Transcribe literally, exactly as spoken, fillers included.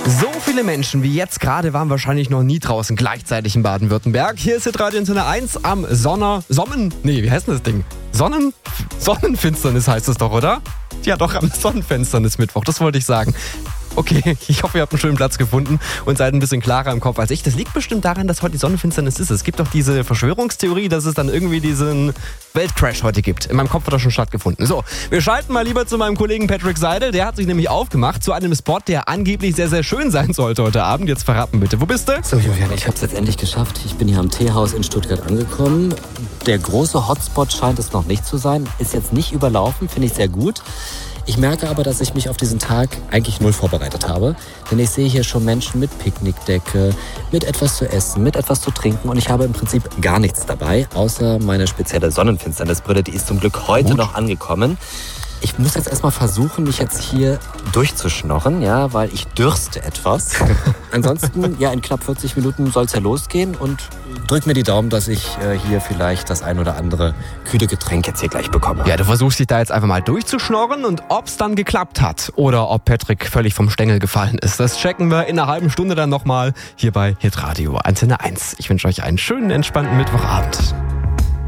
So viele Menschen wie jetzt gerade waren wahrscheinlich noch nie draußen gleichzeitig in Baden-Württemberg. Hier ist Hitradio Antenne eins am Sonner... Sommen... Nee, wie heißt denn das Ding? Sonnen... Sonnenfinsternis heißt es doch, oder? Ja, doch, am Sonnenfinsternis Mittwoch, das wollte ich sagen. Okay, ich hoffe, ihr habt einen schönen Platz gefunden und seid ein bisschen klarer im Kopf als ich. Das liegt bestimmt daran, dass heute die Sonnenfinsternis ist. Es gibt doch diese Verschwörungstheorie, dass es dann irgendwie diesen Weltcrash heute gibt. In meinem Kopf hat das schon stattgefunden. So, wir schalten mal lieber zu meinem Kollegen Patrick Seidel. Der hat sich nämlich aufgemacht zu einem Spot, der angeblich sehr, sehr schön sein sollte heute Abend. Jetzt verraten bitte, wo bist du? So, Julian, ich hab's jetzt endlich geschafft. Ich bin hier am Teehaus in Stuttgart angekommen. Der große Hotspot scheint es noch nicht zu sein. Ist jetzt nicht überlaufen, finde ich sehr gut. Ich merke aber, dass ich mich auf diesen Tag eigentlich null vorbereitet habe. Denn ich sehe hier schon Menschen mit Picknickdecke, mit etwas zu essen, mit etwas zu trinken. Und ich habe im Prinzip gar nichts dabei, außer meine spezielle Sonnenfinsternisbrille. Die ist zum Glück heute Gut. noch angekommen. Ich muss jetzt erstmal versuchen, mich jetzt hier durchzuschnorren, ja, weil ich dürste etwas. Ansonsten, ja, in knapp vierzig Minuten soll es ja losgehen und drück mir die Daumen, dass ich äh, hier vielleicht das ein oder andere kühle Getränk jetzt hier gleich bekomme. Ja, du versuchst dich da jetzt einfach mal durchzuschnorren und ob's dann geklappt hat oder ob Patrick völlig vom Stängel gefallen ist, das checken wir in einer halben Stunde dann nochmal hier bei Hitradio Antenne eins. Ich wünsche euch einen schönen, entspannten Mittwochabend.